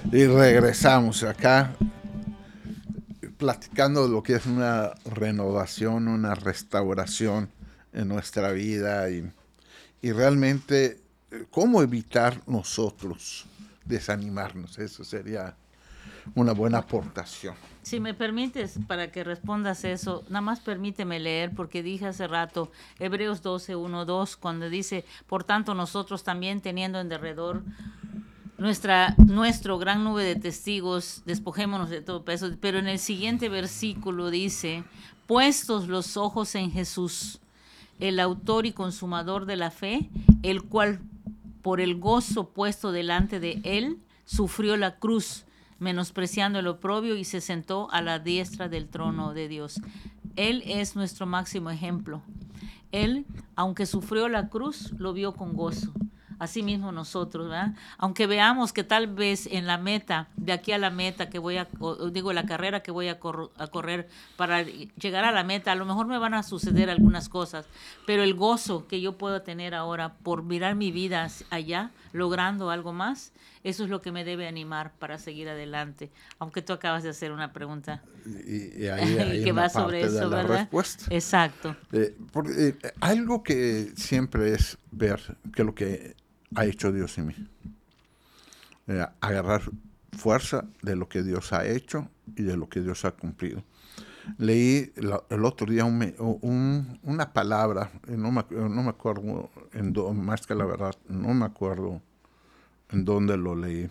Y regresamos acá platicando de lo que es una renovación, una restauración en nuestra vida y realmente cómo evitar nosotros desanimarnos. Eso sería una buena aportación. Si me permites, para que respondas eso, nada más permíteme leer, porque dije hace rato, Hebreos 12:1-2, cuando dice, por tanto nosotros también teniendo en derredor nuestro gran nube de testigos, despojémonos de todo peso. Pero en el siguiente versículo dice, puestos los ojos en Jesús, el autor y consumador de la fe, el cual por el gozo puesto delante de él, sufrió la cruz, menospreciando el oprobio, y se sentó a la diestra del trono de Dios. Él es nuestro máximo ejemplo. Él, aunque sufrió la cruz, lo vio con gozo. Asimismo nosotros, ¿verdad? Aunque veamos que tal vez en la meta, de aquí a la meta que voy a, digo, la carrera que voy a correr para llegar a la meta, a lo mejor me van a suceder algunas cosas, pero el gozo que yo puedo tener ahora por mirar mi vida allá, logrando algo más, eso es lo que me debe animar para seguir adelante. Aunque tú acabas de hacer una pregunta Y ahí hay que una va sobre parte de eso, la ¿verdad? respuesta. Exacto. Algo que siempre es ver que lo que ha hecho Dios en mí. Agarrar fuerza de lo que Dios ha hecho y de lo que Dios ha cumplido. Leí el otro día una palabra, no me acuerdo, más que la verdad, no me acuerdo en dónde lo leí.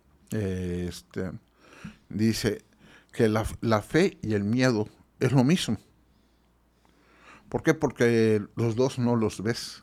Dice que la fe y el miedo es lo mismo. ¿Por qué? Porque los dos no los ves,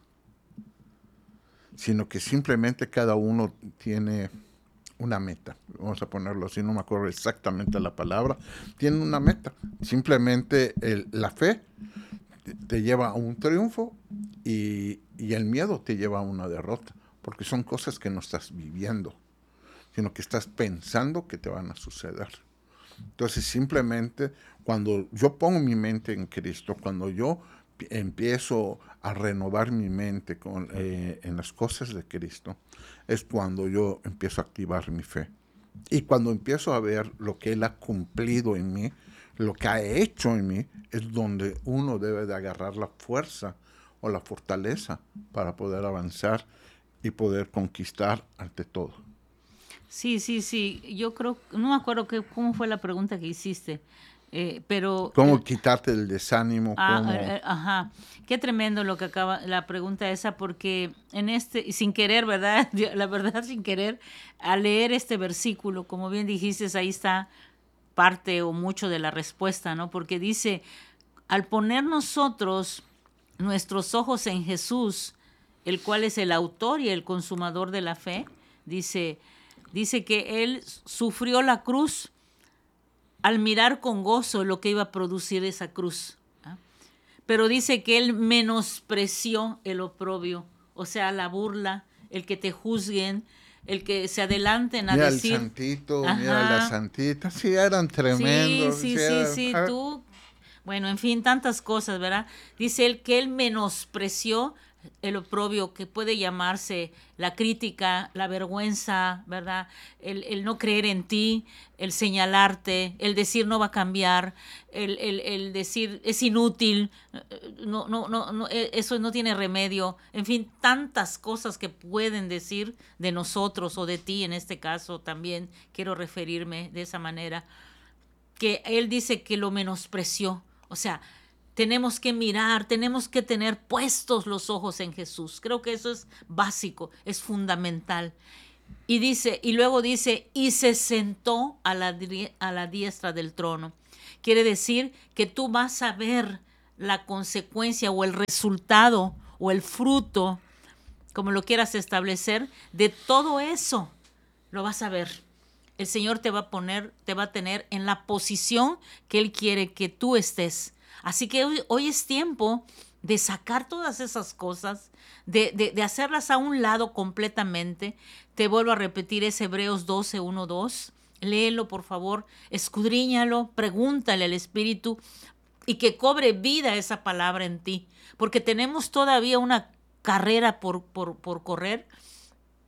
sino que simplemente cada uno tiene una meta. Vamos a ponerlo así, no me acuerdo exactamente la palabra. Tiene una meta. Simplemente la fe te lleva a un triunfo y el miedo te lleva a una derrota, porque son cosas que no estás viviendo, sino que estás pensando que te van a suceder. Entonces simplemente cuando yo pongo mi mente en Cristo, cuando yo empiezo a renovar mi mente en las cosas de Cristo, es cuando yo empiezo a activar mi fe. Y cuando empiezo a ver lo que Él ha cumplido en mí, lo que ha hecho en mí, es donde uno debe de agarrar la fuerza o la fortaleza para poder avanzar y poder conquistar ante todo. Sí, sí, sí. Yo creo, no me acuerdo cómo fue la pregunta que hiciste, pero ¿Cómo quitarte el desánimo? ¿Cómo? ajá, qué tremendo lo que acaba la pregunta esa, porque en y sin querer, ¿verdad? La verdad, sin querer, al leer este versículo, como bien dijiste, ahí está parte o mucho de la respuesta, ¿no? Porque dice, al poner nosotros nuestros ojos en Jesús, el cual es el autor y el consumador de la fe, dice que Él sufrió la cruz al mirar con gozo lo que iba a producir esa cruz. ¿Ah? Pero dice que Él menospreció el oprobio, o sea, la burla, el que te juzguen, el que se adelanten a Mira el decir, santito, mira la ajá, santita, sí eran sí, tremendos, sí, sí sí, eran, sí, tú, bueno, en fin, tantas cosas, ¿verdad? Dice él que él menospreció el oprobio, que puede llamarse la crítica, la vergüenza, ¿verdad? El no creer en ti, el señalarte, el decir no va a cambiar, el decir es inútil, eso no tiene remedio, en fin, tantas cosas que pueden decir de nosotros o de ti, en este caso también quiero referirme de esa manera, que él dice que lo menospreció. O sea, tenemos que mirar, tenemos que tener puestos los ojos en Jesús. Creo que eso es básico, es fundamental. Y dice, y luego dice, y se sentó a la diestra del trono. Quiere decir que tú vas a ver la consecuencia o el resultado o el fruto, como lo quieras establecer, de todo eso. Lo vas a ver. El Señor te va a poner, te va a tener en la posición que Él quiere que tú estés. Así que hoy es tiempo de sacar todas esas cosas, de hacerlas a un lado completamente. Te vuelvo a repetir, es Hebreos 12:1-2. Léelo, por favor, escudriñalo, pregúntale al Espíritu y que cobre vida esa palabra en ti. Porque tenemos todavía una carrera por correr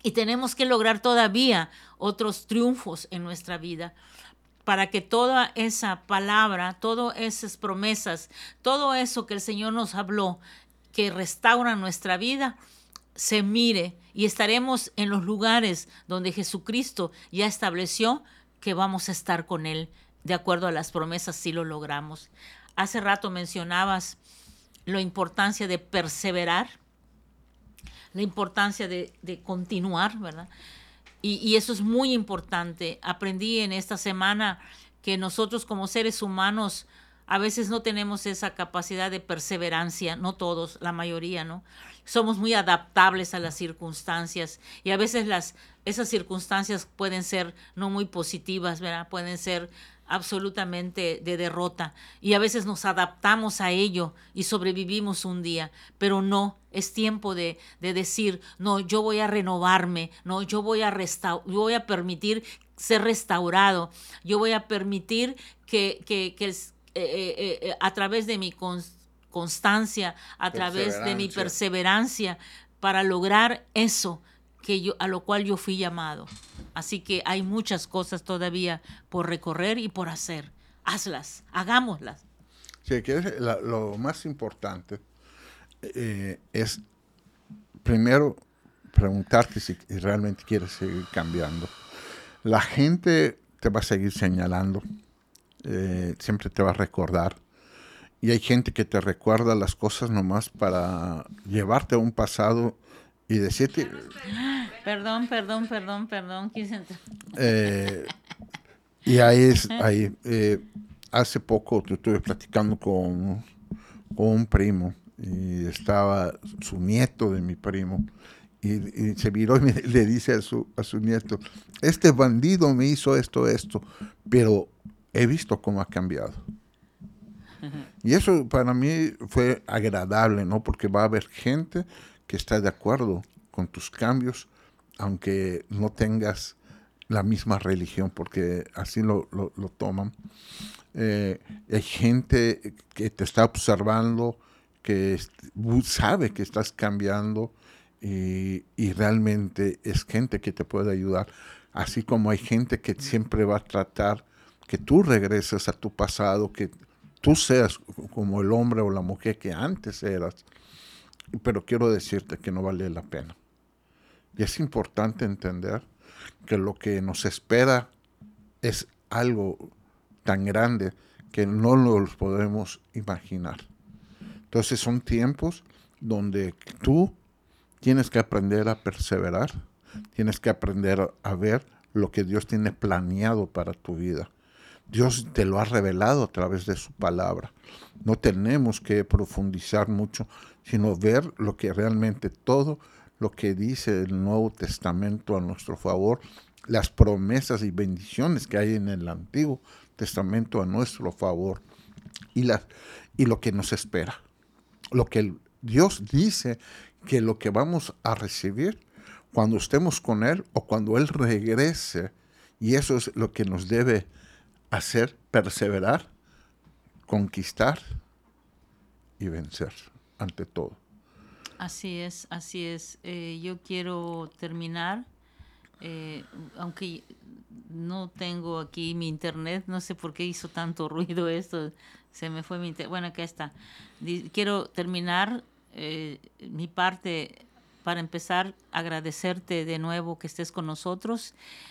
Y tenemos que lograr todavía otros triunfos en nuestra vida para que toda esa palabra, todas esas promesas, todo eso que el Señor nos habló, que restaura nuestra vida, se mire y estaremos en los lugares donde Jesucristo ya estableció que vamos a estar con Él, de acuerdo a las promesas, si lo logramos. Hace rato mencionabas la importancia de perseverar, la importancia de continuar, ¿verdad? Y eso es muy importante. Aprendí en esta semana que nosotros como seres humanos a veces no tenemos esa capacidad de perseverancia, no todos, la mayoría, ¿no? Somos muy adaptables a las circunstancias y a veces esas circunstancias pueden ser no muy positivas, ¿verdad? Pueden ser absolutamente de derrota y a veces nos adaptamos a ello y sobrevivimos un día, pero no, es tiempo de decir, no, yo voy a renovarme, no, yo voy a permitir ser restaurado, yo voy a permitir que a través de mi constancia, a través de mi perseverancia, para lograr eso a lo cual yo fui llamado. Así que hay muchas cosas todavía por recorrer y por hacer. Hazlas, hagámoslas. Sí, que lo más importante es primero preguntarte si realmente quieres seguir cambiando. La gente te va a seguir señalando, siempre te va a recordar. Y hay gente que te recuerda las cosas nomás para llevarte a un pasado y decirte... Perdón. Y hace poco estuve platicando con un primo y estaba su nieto de mi primo y se viró y le dice a su nieto, este bandido me hizo esto, pero he visto cómo ha cambiado. Y eso para mí fue agradable, ¿no? Porque va a haber gente que está de acuerdo con tus cambios, aunque no tengas la misma religión, porque así lo toman. Hay gente que te está observando, que sabe que estás cambiando y realmente es gente que te puede ayudar. Así como hay gente que siempre va a tratar que tú regreses a tu pasado, que tú seas como el hombre o la mujer que antes eras. Pero quiero decirte que no vale la pena. Y es importante entender que lo que nos espera es algo tan grande que no nos podemos imaginar. Entonces son tiempos donde tú tienes que aprender a perseverar, tienes que aprender a ver lo que Dios tiene planeado para tu vida. Dios te lo ha revelado a través de su palabra. No tenemos que profundizar mucho, sino ver lo que realmente todo lo que dice el Nuevo Testamento a nuestro favor, las promesas y bendiciones que hay en el Antiguo Testamento a nuestro favor y lo que nos espera. Lo que Dios dice que lo que vamos a recibir cuando estemos con Él o cuando Él regrese, y eso es lo que nos debe hacer perseverar, conquistar y vencer ante todo. Así es. Yo quiero terminar, aunque no tengo aquí mi internet, no sé por qué hizo tanto ruido esto, se me fue mi internet. Bueno, acá está. Quiero terminar mi parte para empezar, agradecerte de nuevo que estés con nosotros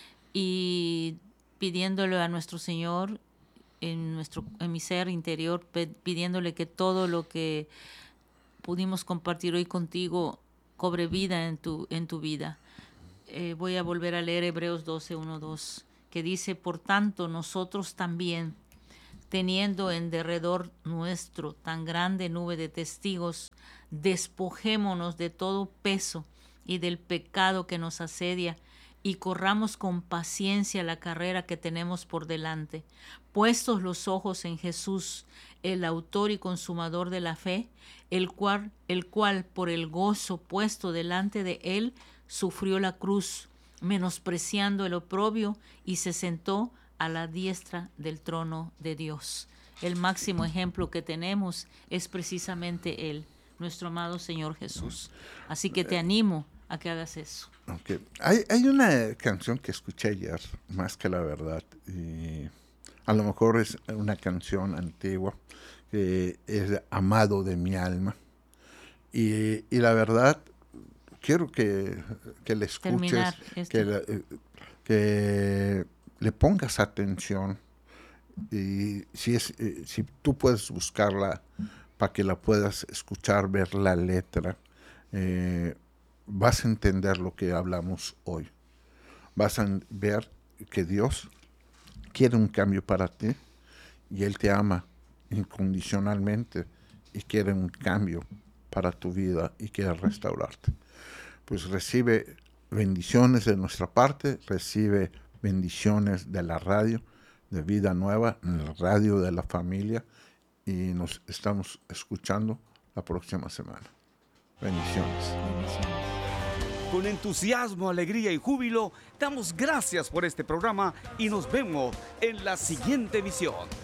y pidiéndole a nuestro Señor en mi ser interior, pidiéndole que todo lo que pudimos compartir hoy contigo cobre vida en tu vida. Voy a volver a leer Hebreos 12, 1, 2, que dice, por tanto, nosotros también, teniendo en derredor nuestro tan grande nube de testigos, despojémonos de todo peso y del pecado que nos asedia, y corramos con paciencia la carrera que tenemos por delante, puestos los ojos en Jesús, el autor y consumador de la fe, el cual por el gozo puesto delante de él sufrió la cruz, menospreciando el oprobio, y se sentó a la diestra del trono de Dios. El máximo ejemplo que tenemos es precisamente él, nuestro amado Señor Jesús. Así que te animo a que hagas eso. Ok. Hay una canción que escuché ayer, Más que la verdad, y a lo mejor es una canción antigua, que es Amado de mi alma. Y la verdad, quiero que le escuches, que le pongas atención. Y si tú puedes buscarla para que la puedas escuchar, ver la letra, vas a entender lo que hablamos hoy. Vas a ver que Dios quiere un cambio para ti y Él te ama incondicionalmente y quiere un cambio para tu vida y quiere restaurarte. Pues recibe bendiciones de nuestra parte, recibe bendiciones de la radio, de Vida Nueva, en la radio de la familia, y nos estamos escuchando la próxima semana. Bendiciones. Con entusiasmo, alegría y júbilo, damos gracias por este programa y nos vemos en la siguiente emisión.